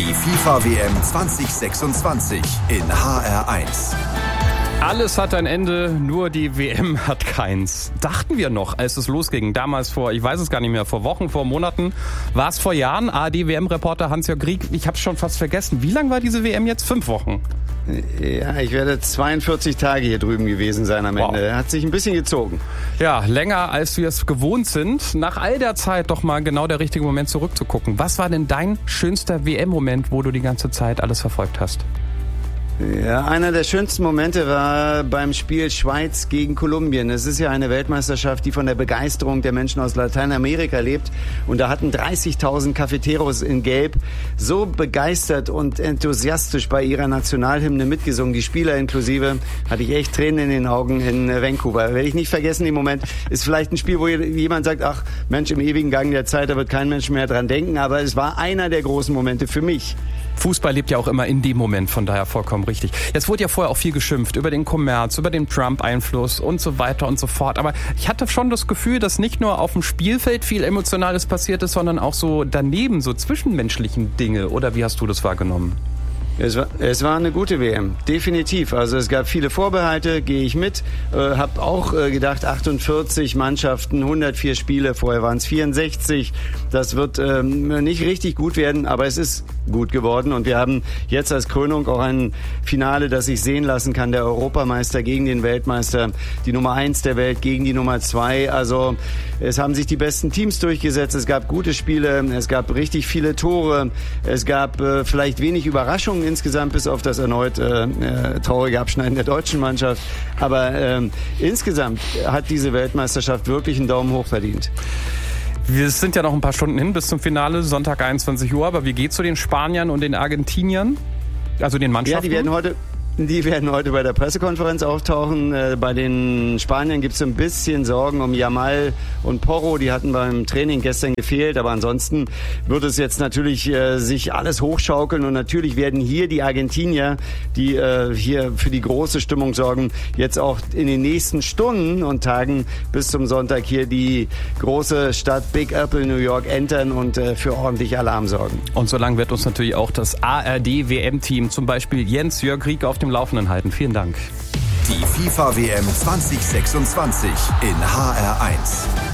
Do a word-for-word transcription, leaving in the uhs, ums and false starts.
Die FIFA-W M zwanzig sechsundzwanzig in H R eins. Alles hat ein Ende, nur die W M hat keins. Dachten wir noch, als es losging. Damals vor, ich weiß es gar nicht mehr, vor Wochen, vor Monaten. War es vor Jahren? A R D-W M-Reporter Hans-Jörg Rieck, ich habe es schon fast vergessen. Wie lang war diese W M jetzt? Fünf Wochen? Ja, ich werde zweiundvierzig Tage hier drüben gewesen sein am Ende. Wow. Hat sich ein bisschen gezogen. Ja, länger als wir es gewohnt sind. Nach all der Zeit doch mal genau der richtige Moment zurückzugucken. Was war denn dein schönster W M-Moment, wo du die ganze Zeit alles verfolgt hast? Ja, einer der schönsten Momente war beim Spiel Schweiz gegen Kolumbien. Es ist ja eine Weltmeisterschaft, die von der Begeisterung der Menschen aus Lateinamerika lebt. Und da hatten dreißigtausend Cafeteros in Gelb so begeistert und enthusiastisch bei ihrer Nationalhymne mitgesungen. Die Spieler inklusive, hatte ich echt Tränen in den Augen in Vancouver. Werde ich nicht vergessen, im Moment ist vielleicht ein Spiel, wo jemand sagt, ach Mensch, im ewigen Gang der Zeit, da wird kein Mensch mehr dran denken. Aber es war einer der großen Momente für mich. Fußball lebt ja auch immer in dem Moment, von daher vollkommen richtig. Jetzt wurde ja vorher auch viel geschimpft über den Kommerz, über den Trump-Einfluss und so weiter und so fort. Aber ich hatte schon das Gefühl, dass nicht nur auf dem Spielfeld viel Emotionales passiert ist, sondern auch so daneben, so zwischenmenschlichen Dinge. Oder wie hast du das wahrgenommen? Es war, es war eine gute W M, definitiv. Also es gab viele Vorbehalte, gehe ich mit. Äh, hab auch äh, gedacht, achtundvierzig Mannschaften, hundertvier Spiele, vorher waren es vierundsechzig. Das wird ähm, nicht richtig gut werden, aber es ist gut geworden. Und wir haben jetzt als Krönung auch ein Finale, das sich sehen lassen kann. Der Europameister gegen den Weltmeister, die Nummer eins der Welt gegen die Nummer zwei. Also es haben sich die besten Teams durchgesetzt. Es gab gute Spiele, es gab richtig viele Tore. Es gab äh, vielleicht wenig Überraschungen insgesamt, bis auf das erneut äh, äh, traurige Abschneiden der deutschen Mannschaft. Aber äh, insgesamt hat diese Weltmeisterschaft wirklich einen Daumen hoch verdient. Wir sind ja noch ein paar Stunden hin bis zum Finale, Sonntag einundzwanzig Uhr. Aber wie geht's zu den Spaniern und den Argentiniern? Also den Mannschaften? Ja, die werden heute... Die werden heute bei der Pressekonferenz auftauchen. Äh, bei den Spaniern gibt es ein bisschen Sorgen um Yamal und Porro. Die hatten beim Training gestern gefehlt. Aber ansonsten wird es jetzt natürlich äh, sich alles hochschaukeln. Und natürlich werden hier die Argentinier, die äh, hier für die große Stimmung sorgen, jetzt auch in den nächsten Stunden und Tagen bis zum Sonntag hier die große Stadt Big Apple, New York, entern und äh, für ordentlich Alarm sorgen. Und so lange wird uns natürlich auch das A R D-W M-Team, zum Beispiel Jens-Jörg Rieck, auf dem Laufenden halten. Vielen Dank. Die FIFA-W M zwanzig sechsundzwanzig in H R eins.